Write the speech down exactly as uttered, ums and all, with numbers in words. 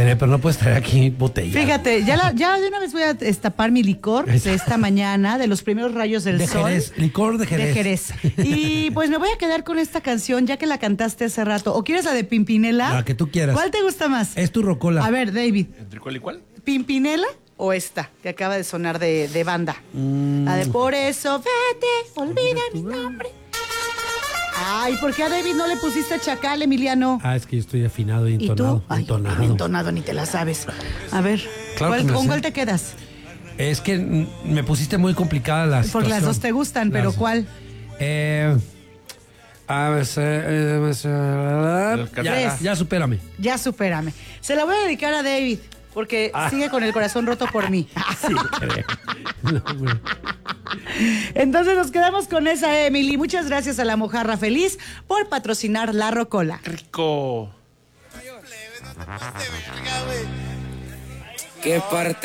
tener, pero no puedes traer aquí botella. Fíjate, ya, la, ya de una vez voy a destapar mi licor de esta mañana, de los primeros rayos del de sol. Jerez, licor de Jerez. De Jerez. Y pues me voy a quedar con esta canción, ya que la cantaste hace rato. ¿O quieres la de Pimpinela? La que tú quieras. ¿Cuál te gusta más? Es tu rocola. A ver, David. ¿Entre cuál y cuál? ¿Pimpinela o esta, que acaba de sonar de, de banda? Mm. La de Por eso vete, olvida mi nombre. Ay, ¿por qué a David no le pusiste Chacal, Emiliano? Ah, es que yo estoy afinado y ¿Y entonado. tú? Ay, entonado. entonado, ni te la sabes. A ver, Claro ¿cuál, que me ¿con sé. cuál te quedas? Es que mm, me pusiste muy complicada la situación. Porque las dos te gustan, pero Las- ¿cuál? Eh... A ver, eh, eh, ya, Tres. ya supérame. Ya supérame. Se la voy a dedicar a David, porque Ah. sigue con el corazón roto por mí. Sí, creo. No, güey. Entonces nos quedamos con esa, Emily. Muchas gracias a La Mojarra Feliz por patrocinar La Rocola. Rico. ¿Qué parte?